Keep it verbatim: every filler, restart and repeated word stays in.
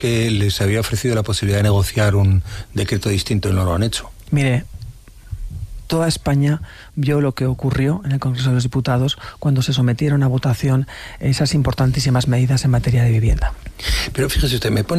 que les había ofrecido la posibilidad de negociar un decreto distinto y no lo han hecho. Mire, toda España vio lo que ocurrió en el Congreso de los Diputados cuando se sometieron a votación esas importantísimas medidas en materia de vivienda. Pero fíjese usted, me pone